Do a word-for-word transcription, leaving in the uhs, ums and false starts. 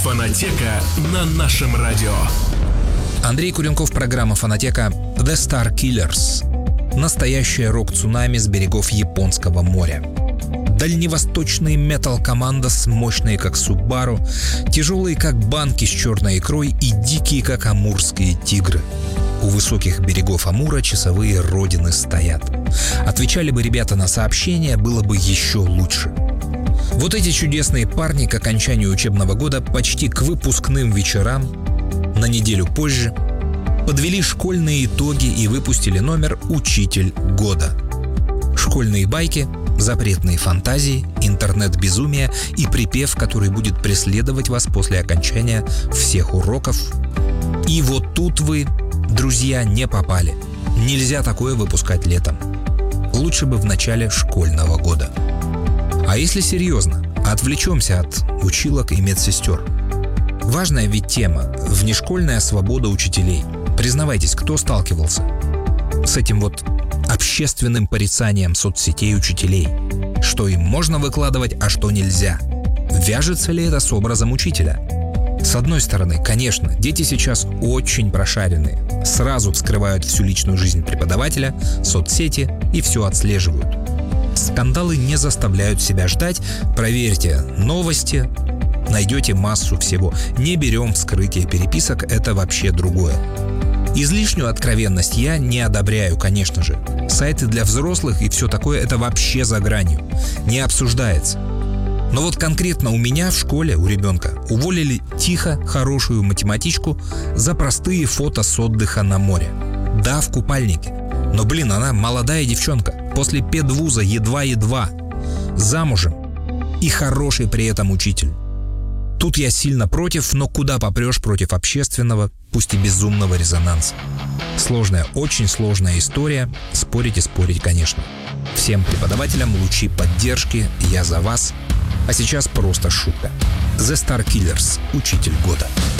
Фонотека на нашем радио. Андрей Куренков, программа «Фонотека». The Star Killers. Настоящее рок-цунами с берегов Японского моря. Дальневосточные метал-команда с мощные, как Субару, тяжелые, как банки с черной икрой, и дикие, как амурские тигры. У высоких берегов Амура часовые родины стоят. Отвечали бы ребята на сообщения, было бы еще лучше. Вот эти чудесные парни к окончанию учебного года, почти к выпускным вечерам, на неделю позже, подвели школьные итоги и выпустили номер «Учитель года». Школьные байки, запретные фантазии, интернет-безумие и припев, который будет преследовать вас после окончания всех уроков. И вот тут вы, друзья, не попали. Нельзя такое выпускать летом. Лучше бы в начале школьного года. А если серьезно, отвлечемся от училок и медсестер. Важная ведь тема – внешкольная свобода учителей. Признавайтесь, кто сталкивался с этим вот общественным порицанием соцсетей учителей? Что им можно выкладывать, а что нельзя? Вяжется ли это с образом учителя? С одной стороны, конечно, дети сейчас очень прошаренные. Сразу вскрывают всю личную жизнь преподавателя, соцсети и все отслеживают. Скандалы не заставляют себя ждать. Проверьте новости, найдете массу всего. Не берем вскрытие переписок, это вообще другое. Излишнюю откровенность я не одобряю, конечно же. Сайты для взрослых и все такое – это вообще за гранью. Не обсуждается. Но вот конкретно у меня в школе, у ребенка, уволили тихо хорошую математичку за простые фото с отдыха на море. Да, в купальнике. Но, блин, она молодая девчонка, после педвуза едва-едва, замужем и хороший при этом учитель. Тут я сильно против, но куда попрешь против общественного, пусть и безумного резонанса. Сложная, очень сложная история, спорить и спорить, конечно. Всем преподавателям лучи поддержки, я за вас. А сейчас просто шутка. The Star Killers. Учитель года.